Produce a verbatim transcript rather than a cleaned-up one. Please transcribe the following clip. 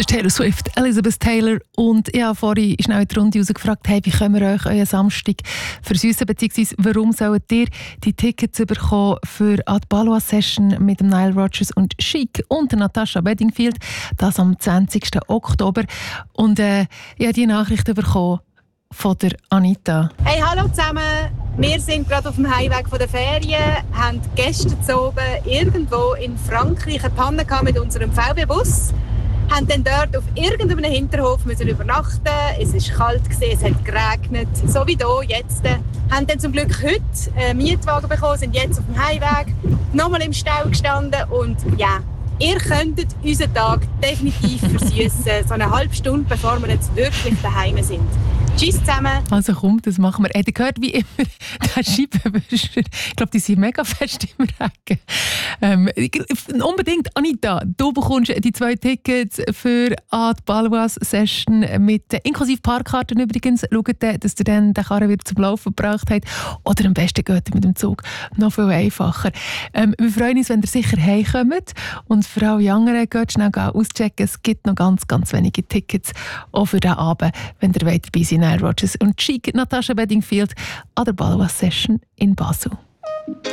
ist Taylor Swift, Elizabeth Taylor. Und ich habe vorhin schnell in die Runde rausgefragt, hey, wie können wir euch euren Samstag versüssen, beziehungsweise warum sollt ihr die Tickets bekommen für die Ballois-Session mit dem Nile Rodgers und Chic und Natasha Bedingfield, das am zwanzigsten Oktober. Und äh, ich habe die Nachricht bekommen von der Anita. Hey, hallo zusammen! Wir sind gerade auf dem Heimweg von der Ferien, haben gestern oben irgendwo in Frankreich eine Panne gehabt mit unserem V W-Bus, haben dann dort auf irgendeinem Hinterhof müssen übernachten. Es war kalt, es hat geregnet, so wie hier jetzt. Haben dann zum Glück heute einen Mietwagen bekommen, sind jetzt auf dem Heimweg, nochmal im Stau gestanden und ja, ihr könntet unseren Tag definitiv versüssen, so eine halbe Stunde, bevor wir jetzt wirklich daheim sind. Tschüss zusammen. Also komm, das machen wir. Habt ihr gehört, wie immer der Scheibenwischer? Ich glaube, die sind mega fest im Regen. Ähm, unbedingt, Anita, du bekommst die zwei Tickets für die Ballois-Session mit inklusive Parkkarten übrigens. Schaut, dass ihr dann den Karren wieder zum Laufen gebracht habt. Oder am besten geht ihr mit dem Zug. Noch viel einfacher. Ähm, wir freuen uns, wenn ihr sicher heimkommt. Und für alle anderen geht schnell auschecken. Es gibt noch ganz, ganz wenige Tickets auch für diesen Abend, wenn ihr weiter dabei seid. Nile Rodgers und Chic, Natasha Bedingfield an der Ballois Session in Basel.